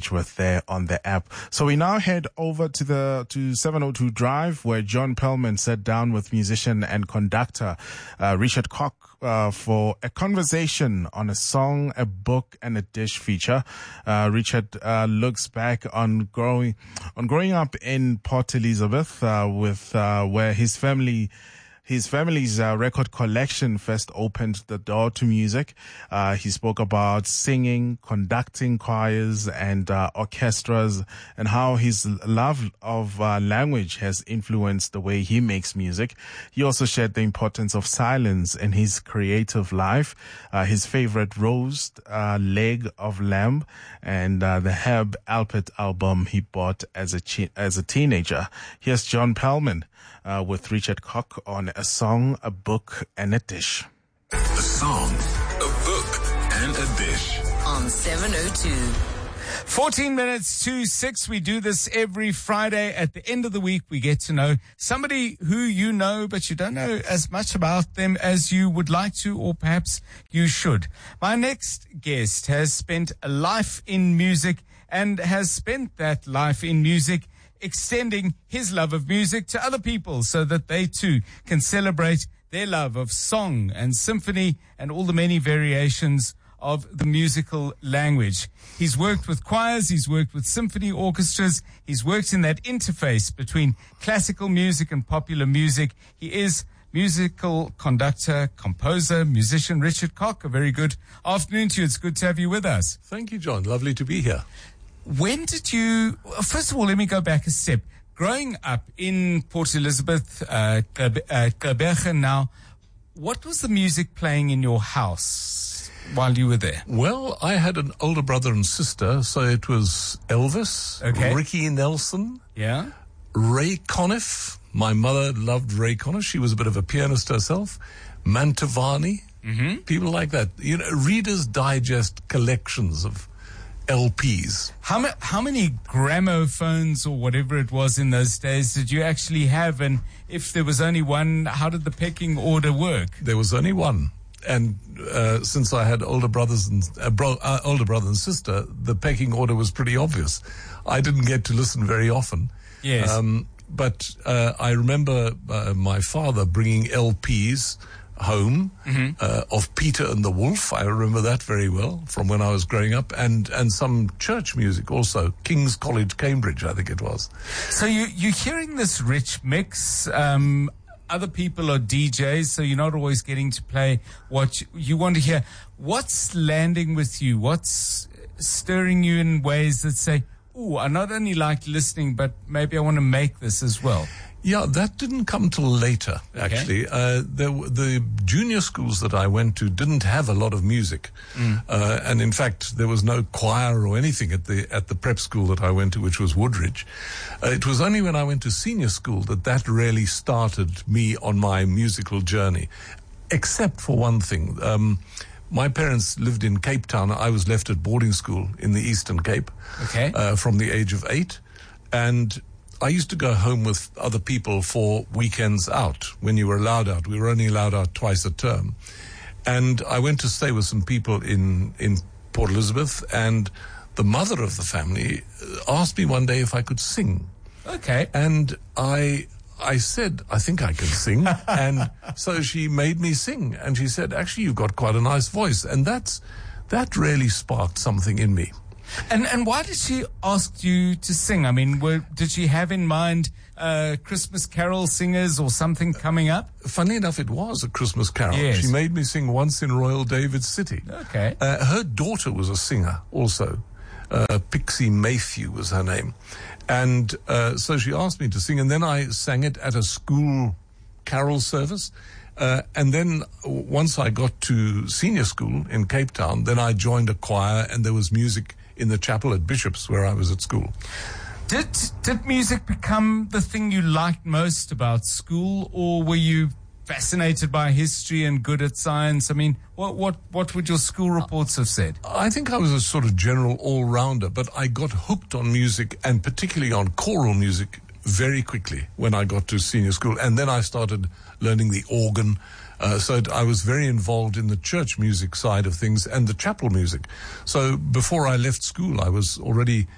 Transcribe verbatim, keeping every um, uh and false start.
engage with there on the app. So we now head over to the to seven oh two Drive, where John Perlman sat down with musician and conductor uh, Richard Koch uh, for a conversation on a song, a book, and a dish feature. Uh, Richard uh, looks back on growing on growing up in Port Elizabeth, uh, with uh, where his family. His family's uh, record collection first opened the door to music. Uh, he spoke about singing, conducting choirs and uh, orchestras, and how his love of uh, language has influenced the way he makes music. He also shared the importance of silence in his creative life, uh, his favorite roast, uh, leg of lamb, and uh, the Herb Alpert album he bought as a che- as a teenager. Here's John Perlman uh, with Richard Koch on A Song, a Book, and a Dish. A song, a book, and a dish. On seven oh two. fourteen minutes to six. We do this every Friday. At the end of the week, we get to know somebody who you know, but you don't know as much about them as you would like to, or perhaps you should. My next guest has spent a life in music and has spent that life in music extending his love of music to other people so that they too can celebrate their love of song and symphony and all the many variations of the musical language. He's worked with choirs, he's worked with symphony orchestras, he's worked in that interface between classical music and popular music. He is musical conductor, composer, musician Richard Koch. A very good afternoon to you. It's good to have you with us. Thank you, John. Lovely to be here. When did you, first of all, let me go back a step. Growing up in Port Elizabeth, uh, Gqeberha now, what was the music playing in your house while you were there? Well, I had an older brother and sister, so it was Elvis, okay. Ricky Nelson, yeah, Ray Conniff. My mother loved Ray Conniff. She was a bit of a pianist herself. Mantovani, mm-hmm. people like that. You know, Reader's Digest collections of L Ps. How, ma- how many gramophones or whatever it was in those days did you actually have? And if there was only one, how did the pecking order work? There was only one. And uh, since I had older brothers and uh, bro- uh, older brother and sister, the pecking order was pretty obvious. I didn't get to listen very often. Yes. Um, but uh, I remember uh, my father bringing L Ps home mm-hmm. uh, of Peter and the Wolf. I remember that very well from when I was growing up, and and some church music also. King's College, Cambridge, I think it was. So you you're hearing this rich mix. Um, other people are D Js, so you're not always getting to play what you, you want to hear. What's landing with you? What's stirring you in ways that say, "Ooh, I not only like listening, but maybe I want to make this as well"? Yeah, that didn't come till later, actually. Okay. Uh, there, the junior schools that I went to didn't have a lot of music. Mm. Uh, and in fact, there was no choir or anything at the, at the prep school that I went to, which was Woodridge. Uh, it was only when I went to senior school that that really started me on my musical journey. Except for one thing. Um, my parents lived in Cape Town. I was left at boarding school in the Eastern Cape. Okay. Uh, from the age of eight. And I used to go home with other people for weekends out when you were allowed out. We were only allowed out twice a term. And I went to stay with some people in, in Port Elizabeth, and the mother of the family asked me one day if I could sing. Okay. And I, I said, I think I can sing. And so she made me sing. And she said, actually, you've got quite a nice voice. And that's, that really sparked something in me. And and why did she ask you to sing? I mean, were, did she have in mind uh, Christmas carol singers or something coming up? Funny enough, it was a Christmas carol. Yes. She made me sing Once in Royal David City. Okay. Uh, her daughter was a singer also. Uh, Pixie Mayhew was her name. And uh, so she asked me to sing, and then I sang it at a school carol service. Uh, and then once I got to senior school in Cape Town, then I joined a choir, and there was music in the chapel at Bishop's where I was at school. Did did music become the thing you liked most about school, or were you fascinated by history and good at science? I mean, what what what would your school reports have said? I think I was a sort of general all-rounder, but I got hooked on music, and particularly on choral music, very quickly when I got to senior school. And then I started learning the organ. Uh, so I was very involved in the church music side of things and the chapel music. So before I left school, I was already